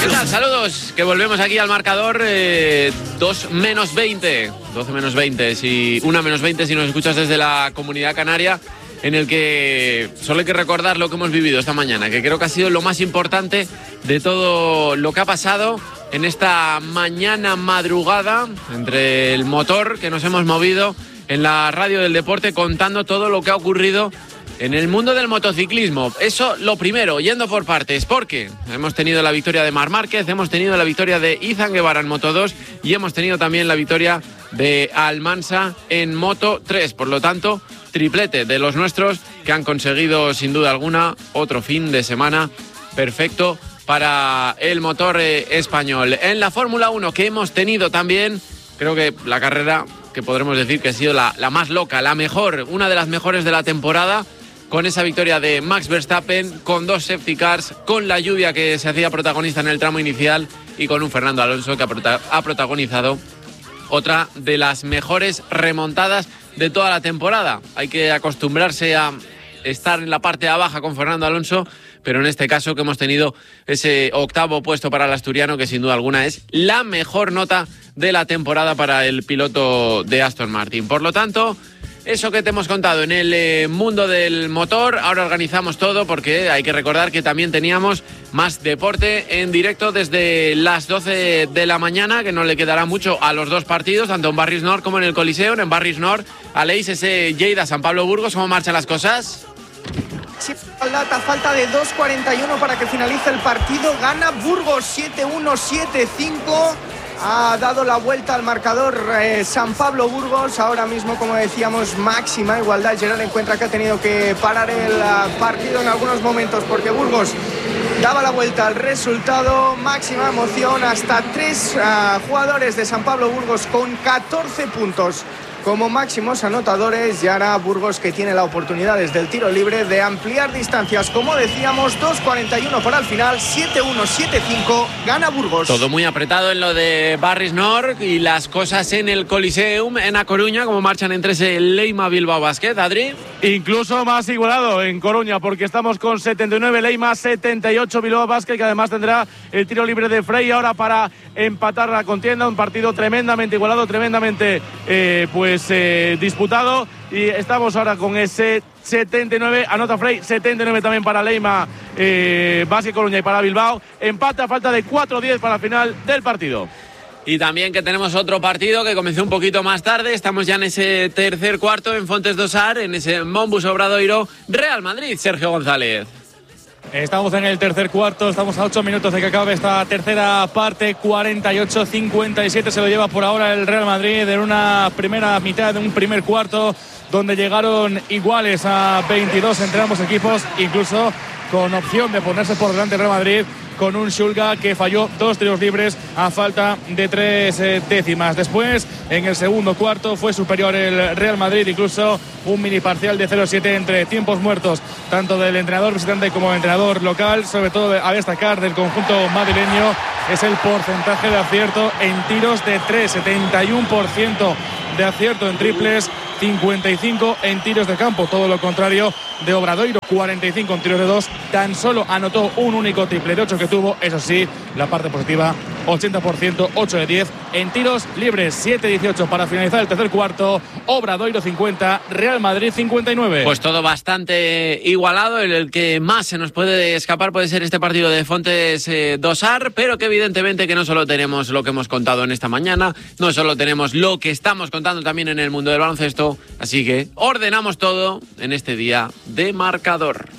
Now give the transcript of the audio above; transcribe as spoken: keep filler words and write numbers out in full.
¿Qué tal? Saludos, que volvemos aquí al marcador, eh, dos menos veinte, doce menos veinte, si, una menos veinte si nos escuchas desde la Comunidad Canaria, en el que solo hay que recordar lo que hemos vivido esta mañana, que creo que ha sido lo más importante de todo lo que ha pasado en esta mañana madrugada entre el motor que nos hemos movido en la radio del deporte contando todo lo que ha ocurrido en el mundo del motociclismo. Eso lo primero, yendo por partes, porque hemos tenido la victoria de Marc Márquez, hemos tenido la victoria de Izan Guevara en Moto dos y hemos tenido también la victoria de Almansa en Moto tres. Por lo tanto, triplete de los nuestros que han conseguido sin duda alguna otro fin de semana perfecto para el motor eh, español. En la Fórmula uno que hemos tenido también, creo que la carrera que podremos decir que ha sido la, la más loca, la mejor, una de las mejores de la temporada, con esa victoria de Max Verstappen, con dos safety cars, con la lluvia que se hacía protagonista en el tramo inicial y con un Fernando Alonso que ha, prota- ha protagonizado otra de las mejores remontadas de toda la temporada. Hay que acostumbrarse a estar en la parte de baja con Fernando Alonso, pero en este caso que hemos tenido ese octavo puesto para el asturiano, que sin duda alguna es la mejor nota de la temporada para el piloto de Aston Martin. Por lo tanto, eso que te hemos contado en el eh, mundo del motor, ahora organizamos todo porque hay que recordar que también teníamos más deporte en directo desde las doce de la mañana, que no le quedará mucho a los dos partidos, tanto en Barris Nord como en el Coliseo. En Barris Nord, Aleix, ese Lleida San Pablo Burgos, ¿cómo marchan las cosas? Sí, a falta de dos cuarenta y uno para que finalice el partido, gana Burgos siete uno siete cinco. Ha dado la vuelta al marcador eh, San Pablo Burgos. Ahora mismo, como decíamos, máxima igualdad. Gerard encuentra que ha tenido que parar el uh, partido en algunos momentos porque Burgos daba la vuelta al resultado. Máxima emoción, hasta tres uh, jugadores de San Pablo Burgos con catorce puntos como máximos anotadores, y ahora Burgos que tiene la oportunidad desde el tiro libre de ampliar distancias. Como decíamos, dos cuarenta y uno para el final, siete uno siete cinco, gana Burgos. Todo muy apretado en lo de Barris Nord y las cosas en el Coliseum en A Coruña, como marchan entre ese Leima Bilbao Basket, Adri. Incluso más igualado en Coruña, porque estamos con setenta y nueve Leima, setenta y ocho Bilbao Basket, que además tendrá el tiro libre de Frey ahora para empatar la contienda. Un partido tremendamente igualado, tremendamente eh, pues eh, disputado, y estamos ahora con ese setenta y nueve, anota Frey, setenta y nueve también para Leima eh, Basket Coruña y para Bilbao. Empate a falta de cuatro diez para el final del partido. Y también que tenemos otro partido que comenzó un poquito más tarde. Estamos ya en ese tercer cuarto en Fontes do Sar, en ese Mombus Obradoiro Real Madrid. Sergio González. Estamos en el tercer cuarto, estamos a ocho minutos de que acabe esta tercera parte, cuarenta y ocho cincuenta y siete se lo lleva por ahora el Real Madrid en una primera mitad de un primer cuarto donde llegaron iguales a veintidós entre ambos equipos, incluso con opción de ponerse por delante el Real Madrid, con un Shulga que falló dos tiros libres a falta de tres eh, décimas. Después, en el segundo cuarto, fue superior el Real Madrid, incluso un mini parcial de cero siete entre tiempos muertos, tanto del entrenador visitante como del entrenador local. Sobre todo a destacar del conjunto madrileño es el porcentaje de acierto en tiros de tres, setenta y uno por ciento de acierto en triples, cincuenta y cinco en tiros de campo, todo lo contrario de Obradoiro, cuarenta y cinco en tiros de dos, tan solo anotó un único triple de ocho que tuvo. Eso sí, la parte positiva, ochenta por ciento, ocho de diez en tiros libres. Siete dieciocho para finalizar el tercer cuarto, Obradoiro cincuenta, Real Madrid cincuenta y nueve. Pues todo bastante igualado. El, el que más se nos puede escapar puede ser este partido de Fontes eh, do Sar, pero que evidentemente que no solo tenemos lo que hemos contado en esta mañana, no solo tenemos lo que estamos contando también en el mundo del baloncesto, así que ordenamos todo en este día de marcador.